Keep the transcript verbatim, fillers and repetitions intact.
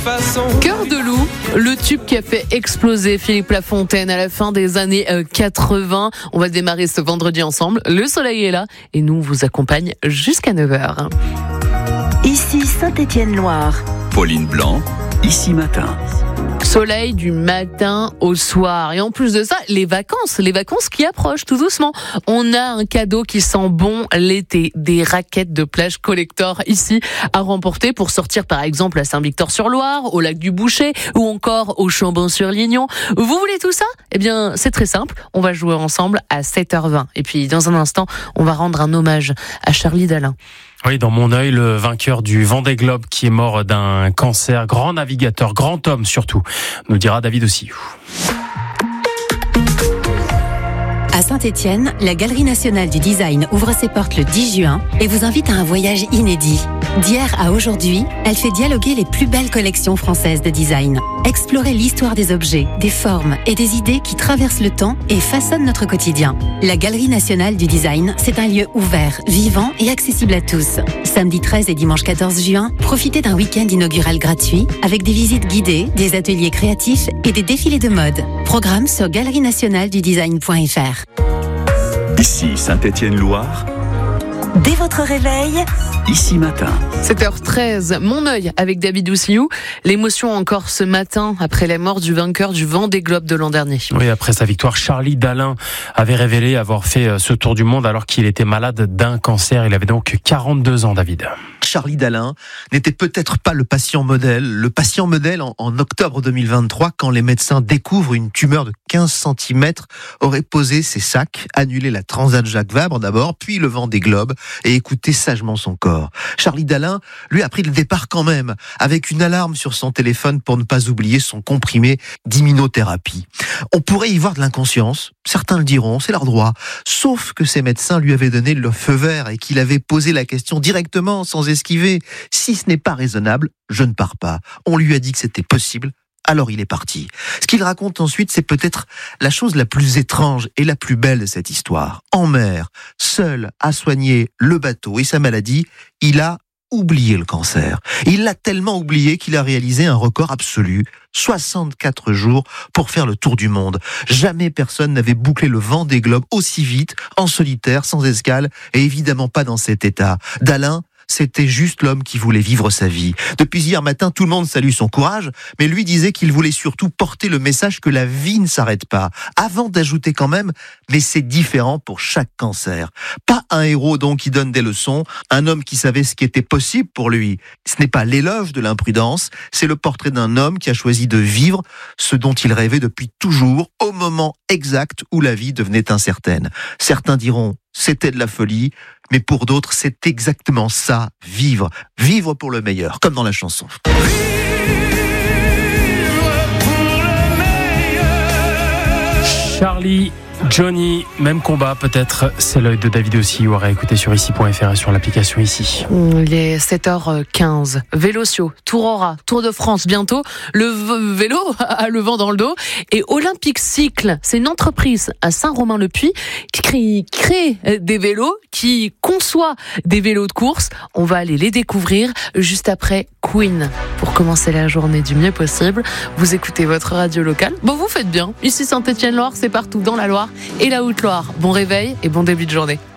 façon. Cœur de loup, le tube qui a fait exploser Philippe Lafontaine à la fin des années quatre-vingts. On va démarrer ce vendredi ensemble. Le soleil est là et nous on vous accompagne jusqu'à neuf heures. Ici Saint-Étienne-Loire. Pauline Blanc, Ici Matin. Soleil du matin au soir. Et en plus de ça, les vacances, les vacances qui approchent tout doucement. On a un cadeau qui sent bon l'été. Des raquettes de plage collector ici à remporter pour sortir par exemple à Saint-Victor-sur-Loire, au lac du Boucher ou encore au Chambon-sur-Lignon. Vous voulez tout ça ? Eh bien, c'est très simple. On va jouer ensemble à sept heures vingt. Et puis, dans un instant, on va rendre un hommage à Charlie Dalin. Oui, dans mon œil, le vainqueur du Vendée Globe qui est mort d'un cancer, grand navigateur, grand homme surtout, nous dira David Ossillou. À Saint-Étienne, la Galerie nationale du design ouvre ses portes le dix juin et vous invite à un voyage inédit. D'hier à aujourd'hui, elle fait dialoguer les plus belles collections françaises de design. Explorez l'histoire des objets, des formes et des idées qui traversent le temps et façonnent notre quotidien. La Galerie nationale du design, c'est un lieu ouvert, vivant et accessible à tous. Samedi treize et dimanche quatorze juin, profitez d'un week-end inaugural gratuit avec des visites guidées, des ateliers créatifs et des défilés de mode. Programme sur galerie nationale du design point f r. Ici Saint-Étienne-Loire. Dès votre réveil, Ici Matin. sept heures treize, mon œil avec David Ossillou. L'émotion encore ce matin après la mort du vainqueur du Vendée Globe de l'an dernier. Oui, après sa victoire, Charlie Dalin avait révélé avoir fait ce tour du monde alors qu'il était malade d'un cancer. Il avait donc quarante-deux ans, David. Charlie Dalin n'était peut-être pas le patient modèle. Le patient modèle en, en octobre deux mille vingt-trois, quand les médecins découvrent une tumeur de quinze centimètres, aurait posé ses sacs, annulé la Transat Jacques Vabre d'abord, puis le Vendée Globe et écouté sagement son corps. Charlie Dalin, lui, a pris le départ quand même, avec une alarme sur son téléphone pour ne pas oublier son comprimé d'immunothérapie. On pourrait y voir de l'inconscience, certains le diront, c'est leur droit, sauf que ses médecins lui avaient donné le feu vert et qu'il avait posé la question directement, sans esquiver. Si ce n'est pas raisonnable, je ne pars pas. On lui a dit que c'était possible. Alors il est parti. Ce qu'il raconte ensuite, c'est peut-être la chose la plus étrange et la plus belle de cette histoire. En mer, seul à soigner le bateau et sa maladie, il a oublié le cancer. Il l'a tellement oublié qu'il a réalisé un record absolu. soixante-quatre jours pour faire le tour du monde. Jamais personne n'avait bouclé le Vendée Globe aussi vite, en solitaire, sans escale, et évidemment pas dans cet état. Dalin, c'était juste l'homme qui voulait vivre sa vie. Depuis hier matin, tout le monde salue son courage, mais lui disait qu'il voulait surtout porter le message que la vie ne s'arrête pas. Avant d'ajouter quand même, mais c'est différent pour chaque cancer. Pas un héros donc qui donne des leçons, un homme qui savait ce qui était possible pour lui. Ce n'est pas l'éloge de l'imprudence, c'est le portrait d'un homme qui a choisi de vivre ce dont il rêvait depuis toujours, au moment exact où la vie devenait incertaine. Certains diront c'était de la folie, mais pour d'autres, c'est exactement ça, vivre. Vivre pour le meilleur, comme dans la chanson. Charlie, Johnny, même combat peut-être, c'est l'œil de David Ossillou à réécouter sur ici point f r et sur l'application Ici. Il est sept heures quinze. Vélocio, Tourora, Tour de France bientôt. Le v- vélo a le vent dans le dos. Et Olympique Cycle, c'est une entreprise à Saint-Romain-le-Puy qui crée, qui crée des vélos, qui conçoit des vélos de course. On va aller les découvrir juste après Queen. Pour commencer la journée du mieux possible, vous écoutez votre radio locale. Bon, vous faites bien. Ici Saint-Étienne-Loire, c'est partout dans la Loire et la Haute-Loire. Bon réveil et bon début de journée.